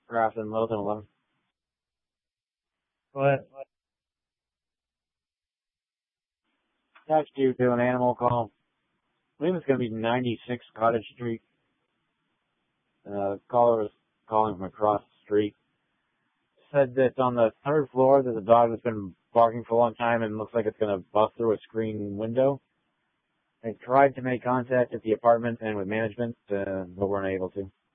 Grafton, Littleton 11. But that's due to an animal call. I believe it's going to be 96 Cottage Street. The caller was calling from across the street. Said that on the third floor there's a dog that's been barking for a long time and looks like it's going to bust through a screen window. They tried to make contact at the apartment and with management, but weren't able to.